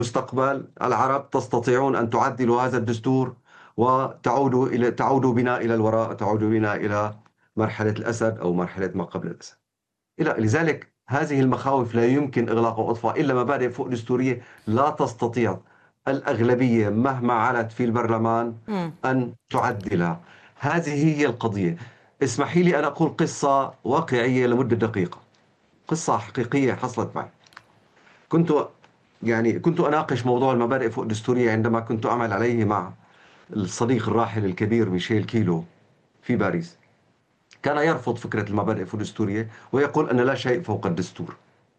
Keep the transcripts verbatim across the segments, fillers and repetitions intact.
المستقبل العرب تستطيعون أن تعدلوا هذا الدستور وتعودوا إلى تعودوا بنا إلى الوراء، تعودوا بنا إلى مرحلة الأسد أو مرحلة ما قبل الأسد. إلى لذلك هذه المخاوف لا يمكن إغلاق وإطفاء إلا مبادئ فوق دستورية لا تستطيع الأغلبية مهما علت في البرلمان مم. أن تعدلها. هذه هي القضية. اسمحي لي أن أقول قصة واقعية لمدة دقيقة، قصة حقيقية حصلت معي. كنت يعني كنت أناقش موضوع المبادئ فوق الدستورية عندما كنت أعمل عليه مع الصديق الراحل الكبير ميشيل كيلو في باريس. كان يرفض فكرة المبادئ فوق الدستورية ويقول أن لا شيء فوق الدستور.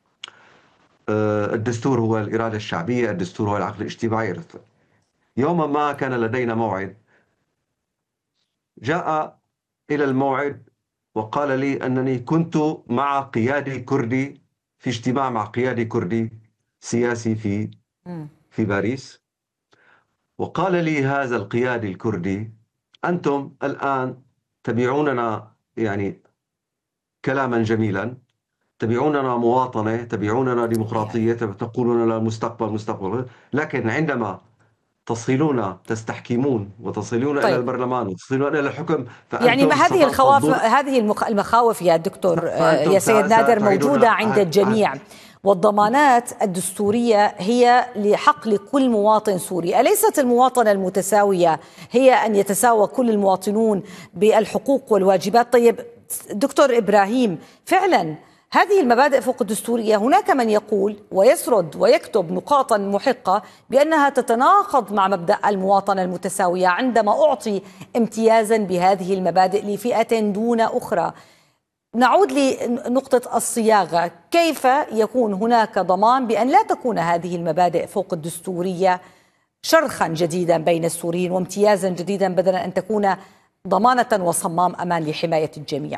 الدستور هو الإرادة الشعبية، الدستور هو العقل الاجتماعي. يوما ما كان لدينا موعد، جاء إلى الموعد وقال لي أنني كنت مع قيادي كردي في اجتماع مع قيادي كردي سياسي في في باريس. وقال لي هذا القيادي الكردي: أنتم الآن تبيعوننا يعني كلاما جميلا، تبيعوننا مواطنة، تبيعوننا ديمقراطية، تقولون لنا مستقبل مستقبل، لكن عندما تصلون تستحكمون وتصلون طيب. إلى البرلمان وتصلون إلى الحكم يعني ما فأنتم هذه الخواف ستفضون، هذه المخاوف يا دكتور يا سيد نادر ستعيدون موجودة عند الجميع، والضمانات الدستورية هي لحق لكل مواطن سوري. أليست المواطنة المتساوية هي أن يتساوى كل المواطنون بالحقوق والواجبات؟ طيب دكتور إبراهيم، فعلا هذه المبادئ فوق الدستورية هناك من يقول ويسرد ويكتب نقاطا محقة بأنها تتناقض مع مبدأ المواطنة المتساوية عندما أعطي امتيازا بهذه المبادئ لفئة دون أخرى. نعود لنقطة الصياغة، كيف يكون هناك ضمان بأن لا تكون هذه المبادئ فوق الدستورية شرخا جديدا بين السوريين وامتيازا جديدا بدلا أن تكون ضمانة وصمام أمان لحماية الجميع؟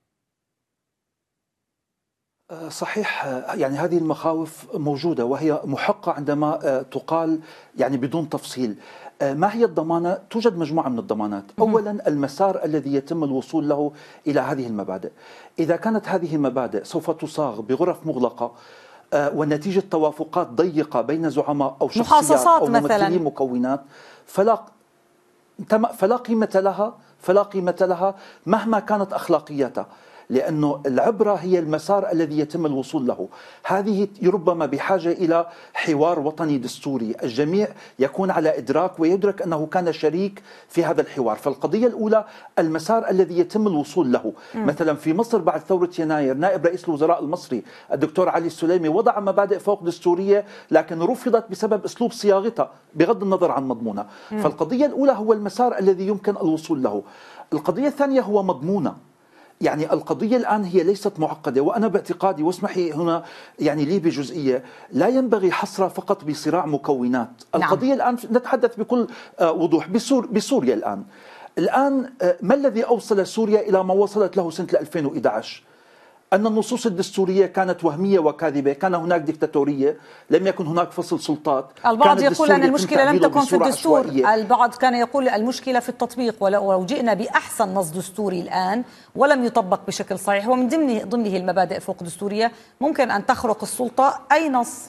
صحيح، يعني هذه المخاوف موجودة وهي محقة عندما تقال يعني بدون تفصيل. ما هي الضمانة؟ توجد مجموعة من الضمانات. أولا المسار الذي يتم الوصول له إلى هذه المبادئ. إذا كانت هذه المبادئ سوف تصاغ بغرف مغلقة ونتيجة توافقات ضيقة بين زعماء أو شخصيات أو ممثلي مكونات، فلا فلا قيمة لها فلا قيمة لها مهما كانت أخلاقياتها، لأنه العبرة هي المسار الذي يتم الوصول له. هذه ربما بحاجة إلى حوار وطني دستوري، الجميع يكون على إدراك ويدرك أنه كان شريك في هذا الحوار. فالقضية الأولى المسار الذي يتم الوصول له. م. مثلا في مصر بعد ثورة يناير نائب رئيس الوزراء المصري الدكتور علي السليمي وضع مبادئ فوق دستورية لكن رفضت بسبب أسلوب صياغتها بغض النظر عن مضمونها. م. فالقضية الأولى هو المسار الذي يمكن الوصول له. القضية الثانية هو مضمونة. يعني القضية الآن هي ليست معقدة، وأنا باعتقادي واسمحي هنا يعني لي بجزئية، لا ينبغي حصرها فقط بصراع مكونات. نعم. القضية الآن نتحدث بكل وضوح بسور بسوريا الآن. الآن ما الذي أوصل سوريا إلى ما وصلت له سنة ألفين وإحدى عشر؟ أن النصوص الدستورية كانت وهمية وكاذبة، كان هناك ديكتاتورية، لم يكن هناك فصل سلطات. البعض يقول أن المشكلة لم تكن في الدستور، البعض كان يقول المشكلة في التطبيق، ولو جئنا بأحسن نص دستوري الآن ولم يطبق بشكل صحيح ومن ضمنه ضمنه المبادئ فوق دستورية ممكن أن تخرق السلطة أي نص.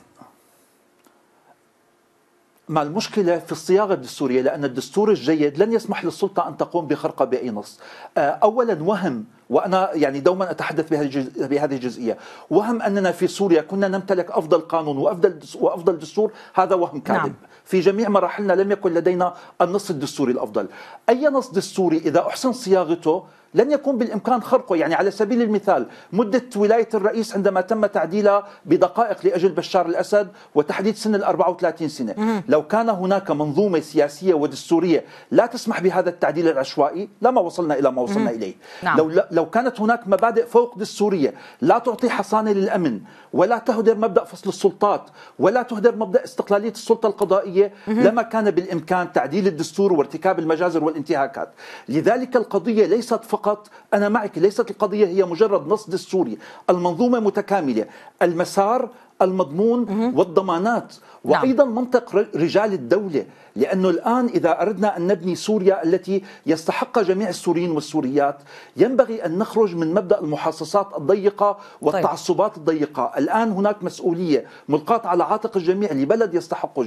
مع المشكلة في الصياغة الدستورية، لأن الدستور الجيد لن يسمح للسلطة أن تقوم بخرقة بأي نص. أولا وهم، وأنا يعني دوما أتحدث بهذه الجزئية، وهم أننا في سوريا كنا نمتلك أفضل قانون وأفضل وأفضل دستور، هذا وهم كاذب. نعم. في جميع مراحلنا لم يكن لدينا النص الدستوري الأفضل. أي نص دستوري إذا أحسن صياغته لن يكون بالإمكان خرقه. يعني على سبيل المثال مدة ولاية الرئيس عندما تم تعديلها بدقائق لأجل بشار الأسد وتحديد سن الأربعة وثلاثين سنة، مم. لو كان هناك منظومة سياسية ودستورية لا تسمح بهذا التعديل العشوائي لما وصلنا إلى ما وصلنا مم. إليه. نعم. لو لو كانت هناك مبادئ فوق دستورية لا تعطي حصانة للأمن ولا تهدر مبدأ فصل السلطات ولا تهدر مبدأ استقلالية السلطة القضائية، مم. لما كان بالإمكان تعديل الدستور وارتكاب المجازر والانتهاكات. لذلك القضية ليست فقط فقط أنا معك، ليست القضية هي مجرد نص دستوري، المنظومة متكاملة، المسار، المضمون والضمانات، وأيضا منطق رجال الدولة. لأنه الآن إذا أردنا أن نبني سوريا التي يستحق جميع السوريين والسوريات ينبغي أن نخرج من مبدأ المحاصصات الضيقة والتعصبات الضيقة. الآن هناك مسؤولية ملقاة على عاتق الجميع لبلد يستحق